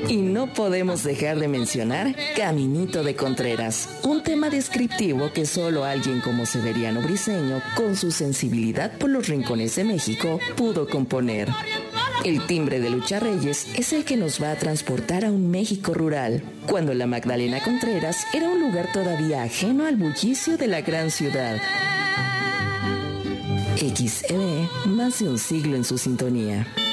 Y no podemos dejar de mencionar Caminito de Contreras, un tema descriptivo que solo alguien como Severiano Briceño, con su sensibilidad por los rincones de México, pudo componer. El timbre de Lucha Reyes es el que nos va a transportar a un México rural, cuando la Magdalena Contreras era un lugar todavía ajeno al bullicio de la gran ciudad. XEB, más de un siglo en su sintonía.